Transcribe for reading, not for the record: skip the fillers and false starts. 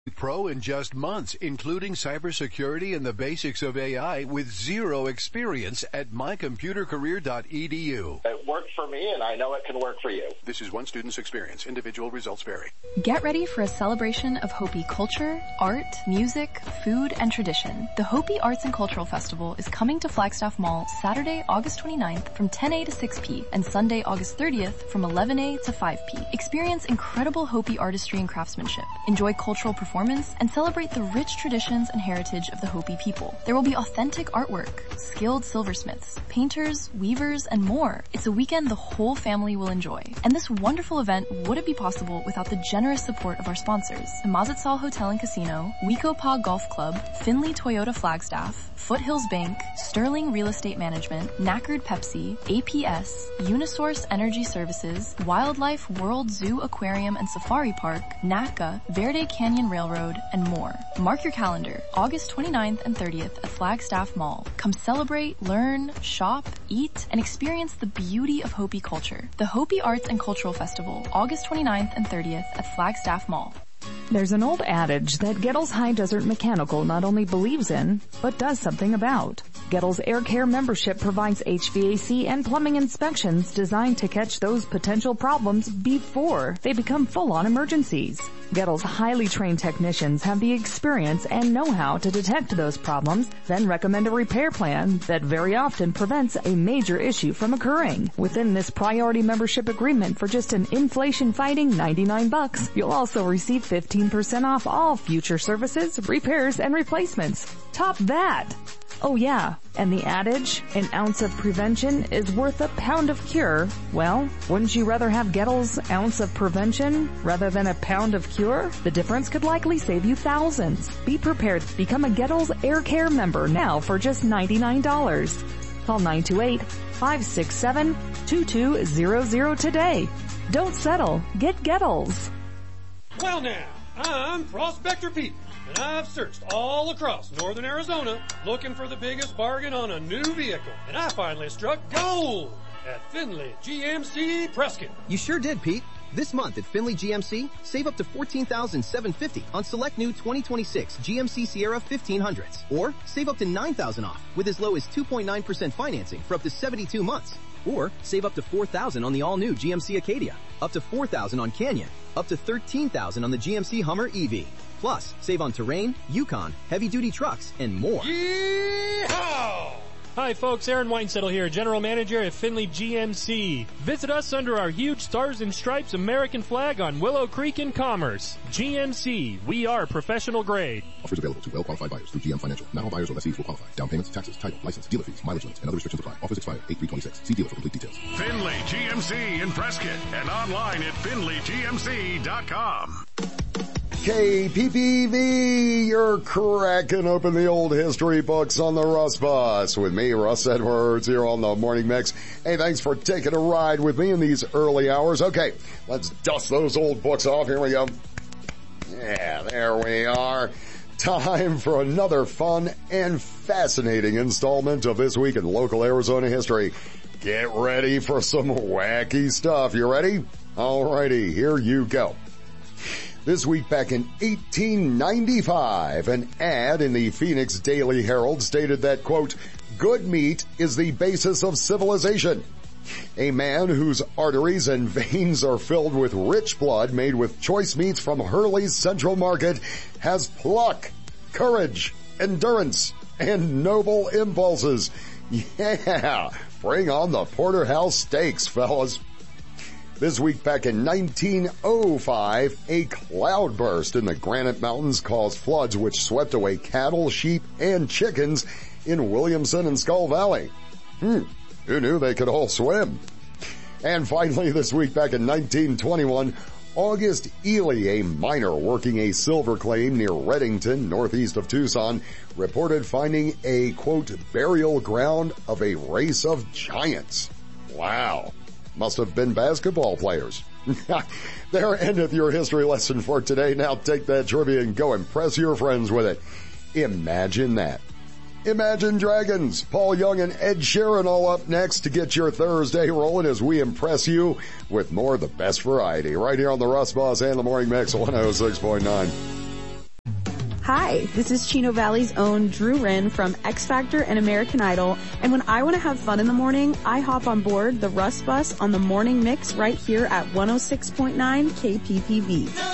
Pro in just months, including cybersecurity and the basics of AI with zero experience at mycomputercareer.edu. It worked for me, and I know it can work for you. This is one student's experience. Individual results vary. Get ready for a celebration of Hopi culture, art, music, food, and tradition. The Hopi Arts and Cultural Festival is coming to Flagstaff Mall Saturday, August 29th from 10 a to 6 p. and Sunday, August 30th from 11 a to 5 p. Experience incredible Hopi artistry and craftsmanship. Enjoy cultural performance and celebrate the rich traditions and heritage of the Hopi people. There will be authentic artwork, skilled silversmiths, painters, weavers, and more. It's a weekend the whole family will enjoy. And this wonderful event wouldn't be possible without the generous support of our sponsors, the Mazatzal Hotel and Casino, Wekopa Golf Club, Finley Toyota Flagstaff, Foothills Bank, Sterling Real Estate Management, Knackard Pepsi, APS, Unisource Energy Services, Wildlife World Zoo Aquarium and Safari Park, NACA, Verde Canyon Railroad, and more. Mark your calendar, August 29th and 30th at Flagstaff Mall. Come celebrate, learn, shop, eat, and experience the beauty of Hopi culture. The Hopi Arts and Cultural Festival, August 29th and 30th at Flagstaff Mall. There's an old adage that Gettles High Desert Mechanical not only believes in, but does something about. Gettles Air Care membership provides HVAC and plumbing inspections designed to catch those potential problems before they become full-on emergencies. Gettles' highly trained technicians have the experience and know-how to detect those problems, then recommend a repair plan that very often prevents a major issue from occurring. Within this priority membership agreement for just an inflation-fighting $99, you'll also receive 15% off all future services, repairs, and replacements. Top that! Oh yeah, and the adage, an ounce of prevention is worth a pound of cure. Well, wouldn't you rather have Gettles' ounce of prevention rather than a pound of cure? The difference could likely save you thousands. Be prepared to become a Gettles Air Care member now for just $99. Call 928-567-2200 today. Don't settle. Get Gettles. Well now, I'm Prospector Pete, and I've searched all across northern Arizona looking for the biggest bargain on a new vehicle. And I finally struck gold at Finley GMC Prescott. You sure did, Pete. This month at Finley GMC, save up to $14,750 on select new 2026 GMC Sierra 1500s. Or save up to $9,000 off with as low as 2.9% financing for up to 72 months. Or save up to $4,000 on the all-new GMC Acadia, up to $4,000 on Canyon, up to $13,000 on the GMC Hummer EV. Plus, save on Terrain, Yukon, heavy-duty trucks, and more. Yeehaw! Hi folks, Aaron Weinsettle here, General Manager at Finley GMC. Visit us under our huge Stars and Stripes American flag on Willow Creek in Commerce. GMC, we are professional grade. Offers available to well-qualified buyers through GM Financial. Not all buyers or lessees will qualify. Down payments, taxes, title, license, dealer fees, mileage limits, and other restrictions apply. Offers expire 8/3/26. See dealer for complete details. Finley GMC in Prescott and online at FinleyGMC.com. KPPV, you're cracking open the old history books on the Russ Bus with me, Russ Edwards, here on the Morning Mix. Hey, thanks for taking a ride with me in these early hours. Okay, let's dust those old books off. Here we go. Yeah, there we are. Time for another fun and fascinating installment of This Week in Local Arizona History. Get ready for some wacky stuff. You ready? Alrighty, here you go. This week back in 1895, an ad in the Phoenix Daily Herald stated that, quote, good meat is the basis of civilization. A man whose arteries and veins are filled with rich blood made with choice meats from Hurley's Central Market has pluck, courage, endurance, and noble impulses. Yeah, bring on the porterhouse steaks, fellas. This week back in 1905, a cloudburst in the Granite Mountains caused floods which swept away cattle, sheep, and chickens in Williamson and Skull Valley. Who knew they could all swim? And finally, this week back in 1921, August Ely, a miner working a silver claim near Reddington, northeast of Tucson, reported finding a, quote, burial ground of a race of giants. Wow. Must have been basketball players. There endeth your history lesson for today. Now take that trivia and go impress your friends with it. Imagine that. Imagine Dragons, Paul Young and Ed Sheeran all up next to get your Thursday rolling as we impress you with more of the best variety right here on the Russ Bus and the Morning Mix 106.9. Hi, this is Chino Valley's own Drew Wren from X Factor and American Idol, and when I want to have fun in the morning, I hop on board the Russ Bus on the morning mix right here at 106.9 KPPV.